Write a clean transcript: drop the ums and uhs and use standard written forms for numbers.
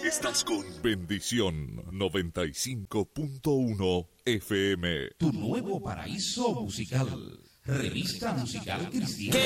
Estás con Bendición 95.1 FM. Tu nuevo paraíso musical. Revista musical cristiana.